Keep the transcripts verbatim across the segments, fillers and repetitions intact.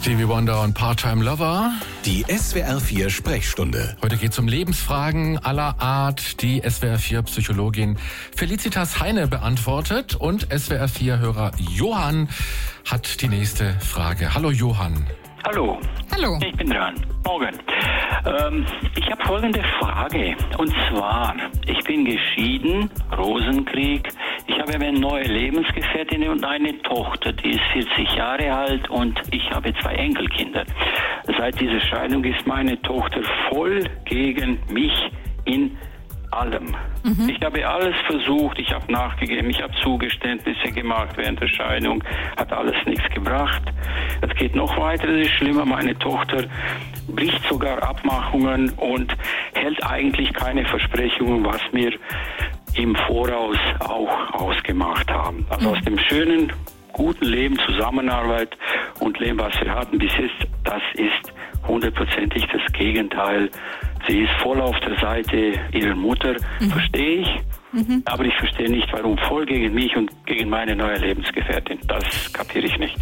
Stevie Wonder und Part-Time Lover. Die S W R vier Sprechstunde. Heute geht es um Lebensfragen aller Art, die S W R vier Psychologin Felicitas Heine beantwortet. Und S W R vier Hörer Johann hat die nächste Frage. Hallo Johann. Hallo. Hallo. Ich bin dran. Morgen. Ähm, ich habe folgende Frage. Und zwar, ich bin geschieden, Rosenkrieg. Ich habe eine neue Lebensgefährtin und eine Tochter, die ist vierzig Jahre alt und ich habe zwei Enkelkinder. Seit dieser Scheidung ist meine Tochter voll gegen mich in allem. Mhm. Ich habe alles versucht, ich habe nachgegeben, ich habe Zugeständnisse gemacht während der Scheidung, hat alles nichts gebracht. Es geht noch weiter, es ist schlimmer, meine Tochter bricht sogar Abmachungen und hält eigentlich keine Versprechungen, was wir im Voraus auch ausgemacht haben. Also mhm. aus dem schönen, guten Leben, Zusammenarbeit und Leben, was wir hatten bis jetzt, das ist hundertprozentig das Gegenteil. Sie ist voll auf der Seite ihrer Mutter, mhm. verstehe ich, mhm. aber ich verstehe nicht, warum voll gegen mich und gegen meine neue Lebensgefährtin. Das kapiere ich nicht.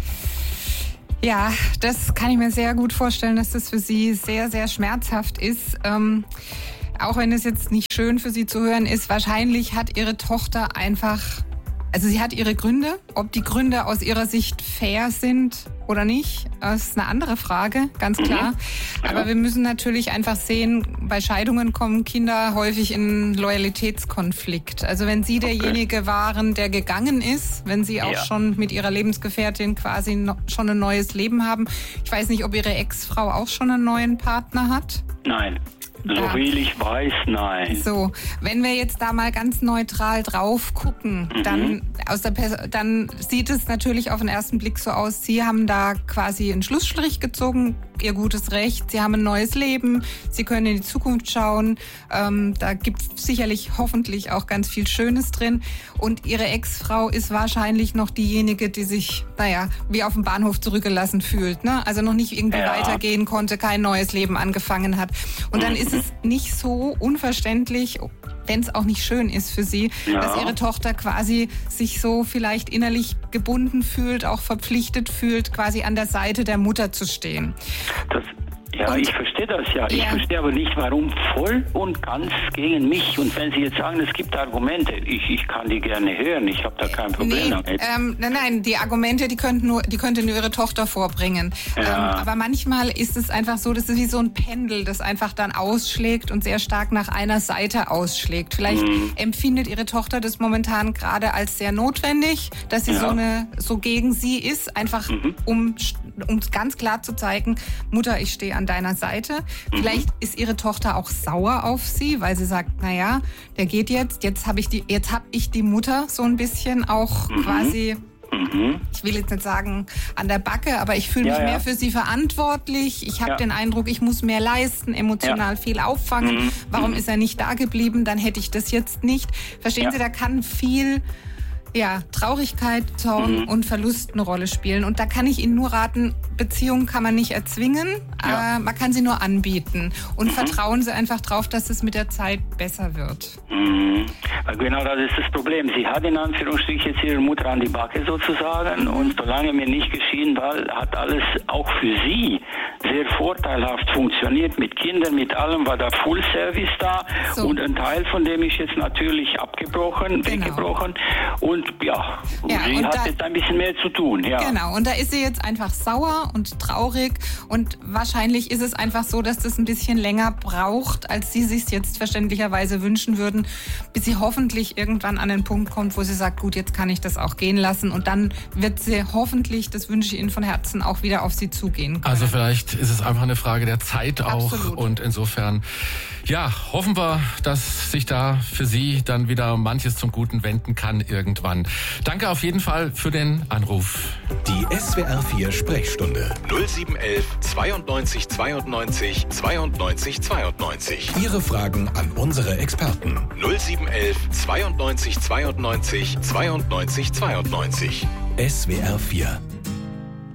Ja, das kann ich mir sehr gut vorstellen, dass das für Sie sehr, sehr schmerzhaft ist. Ähm, auch wenn es jetzt nicht schön für Sie zu hören ist, wahrscheinlich hat Ihre Tochter einfach, also sie hat ihre Gründe. Ob die Gründe aus ihrer Sicht fair sind oder nicht, ist eine andere Frage, ganz klar. Mhm. Aber wir müssen natürlich einfach sehen, bei Scheidungen kommen Kinder häufig in Loyalitätskonflikt. Also wenn Sie derjenige waren, der gegangen ist, wenn Sie auch ja. schon mit Ihrer Lebensgefährtin quasi no, schon ein neues Leben haben. Ich weiß nicht, ob Ihre Ex-Frau auch schon einen neuen Partner hat? Nein. So ja. viel ich weiß, nein. So, wenn wir jetzt da mal ganz neutral drauf gucken, mhm. dann, aus der Pers- dann sieht es natürlich auf den ersten Blick so aus, Sie haben da quasi einen Schlussstrich gezogen, Ihr gutes Recht, Sie haben ein neues Leben, Sie können in die Zukunft schauen, ähm, da gibt es sicherlich hoffentlich auch ganz viel Schönes drin und Ihre Ex-Frau ist wahrscheinlich noch diejenige, die sich, naja, wie auf dem Bahnhof zurückgelassen fühlt, ne? Also noch nicht irgendwie ja. weitergehen konnte, kein neues Leben angefangen hat und dann ist es nicht so unverständlich, wenn es auch nicht schön ist für Sie, ja. dass Ihre Tochter quasi sich so vielleicht innerlich gebunden fühlt, auch verpflichtet fühlt, quasi an der Seite der Mutter zu stehen. Das Ja, und, ich verstehe das ja. Ich ja. verstehe aber nicht, warum voll und ganz gegen mich. Und wenn Sie jetzt sagen, es gibt Argumente, ich, ich kann die gerne hören. Ich habe da kein Problem nee, damit. Ähm, nein, nein, die Argumente, die könnten nur, die könnte nur Ihre Tochter vorbringen. Ja. Ähm, aber manchmal ist es einfach so, das ist wie so ein Pendel, das einfach dann ausschlägt und sehr stark nach einer Seite ausschlägt. Vielleicht mhm. empfindet Ihre Tochter das momentan gerade als sehr notwendig, dass sie ja. so eine so gegen Sie ist, einfach mhm. um um ganz klar zu zeigen, Mutter, ich stehe an deiner Seite. Mhm. Vielleicht ist Ihre Tochter auch sauer auf Sie, weil sie sagt, naja, der geht jetzt, jetzt habe ich die, jetzt habe ich die Mutter so ein bisschen auch mhm. quasi, mhm. ich will jetzt nicht sagen an der Backe, aber ich fühle mich ja, ja. mehr für sie verantwortlich. Ich habe ja. den Eindruck, ich muss mehr leisten, emotional ja. viel auffangen. Mhm. Warum ist er nicht da geblieben? Dann hätte ich das jetzt nicht. Verstehen ja. Sie, da kann viel Ja, Traurigkeit, Zorn mhm. und Verlust eine Rolle spielen. Und da kann ich Ihnen nur raten, Beziehungen kann man nicht erzwingen, ja. äh, man kann sie nur anbieten. Und mhm. vertrauen Sie einfach drauf, dass es mit der Zeit besser wird. Mhm. Genau, das ist das Problem. Sie hat in Anführungsstrichen jetzt ihre Mutter an die Backe sozusagen. Mhm. Und solange mir nicht geschieden war, hat alles auch für sie sehr vorteilhaft funktioniert. Mit Kindern, mit allem war da Full Service da. So. Und ein Teil von dem ist jetzt natürlich abgebrochen, genau. weggebrochen. Und ja, ja sie und hat da, jetzt ein bisschen mehr zu tun. Ja. Genau, und da ist sie jetzt einfach sauer und traurig. Und wahrscheinlich ist es einfach so, dass das ein bisschen länger braucht, als Sie sich jetzt verständlicherweise wünschen würden, bis sie hoffentlich irgendwann an den Punkt kommt, wo sie sagt, gut, jetzt kann ich das auch gehen lassen. Und dann wird sie hoffentlich, das wünsche ich Ihnen von Herzen, auch wieder auf Sie zugehen können. Also vielleicht ist es einfach eine Frage der Zeit auch. Absolut. Und insofern, ja, hoffen wir, dass sich da für Sie dann wieder manches zum Guten wenden kann irgendwann. Danke auf jeden Fall für den Anruf. Die S W R vier Sprechstunde null sieben eins eins zweiundneunzig zweiundneunzig zweiundneunzig zweiundneunzig. Ihre Fragen an unsere Experten null sieben eins eins zweiundneunzig zweiundneunzig zweiundneunzig zweiundneunzig. S W R vier